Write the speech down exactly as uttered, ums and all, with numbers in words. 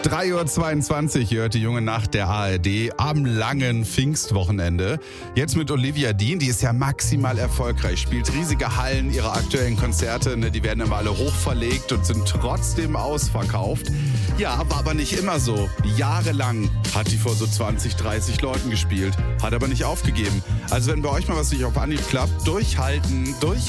drei Uhr zweiundzwanzig, ihr hört die junge Nacht der A R D am langen Pfingstwochenende. Jetzt mit Olivia Dean, die ist ja maximal erfolgreich, spielt riesige Hallen, ihre aktuellen Konzerte, ne, die werden immer alle hochverlegt und sind trotzdem ausverkauft. Ja, war aber nicht immer so. Jahrelang hat die vor so zwanzig, dreißig Leuten gespielt, hat aber nicht aufgegeben. Also wenn bei euch mal was nicht auf Anhieb klappt, durchhalten, durch